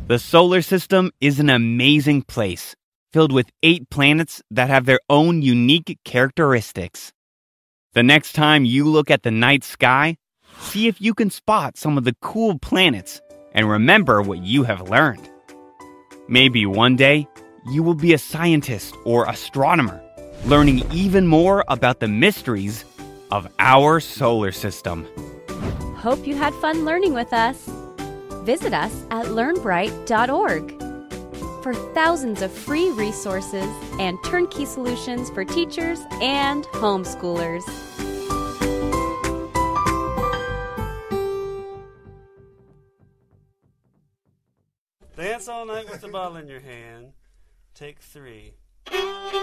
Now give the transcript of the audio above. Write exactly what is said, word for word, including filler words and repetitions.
The solar system is an amazing place, filled with eight planets that have their own unique characteristics. The next time you look at the night sky, see if you can spot some of the cool planets and remember what you have learned. Maybe one day, you will be a scientist or astronomer, learning even more about the mysteries of our solar system. Hope you had fun learning with us. Visit us at learn bright dot org for thousands of free resources and turnkey solutions for teachers and homeschoolers. Dance all night with the bottle in your hand. Take three.